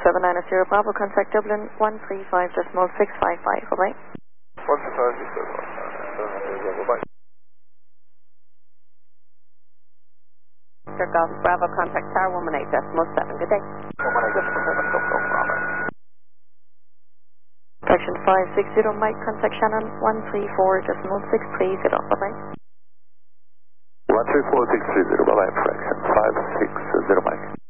790 Bravo, contact Dublin 135.655, bye-bye. 135.655, bye-bye. Golf Bravo, contact Tower 118.7, good day. 118.7, Golf Bravo. Correction 560 Mike, contact Shannon 134.630, bye-bye. 134.630, bye-bye, correction 560 Mike.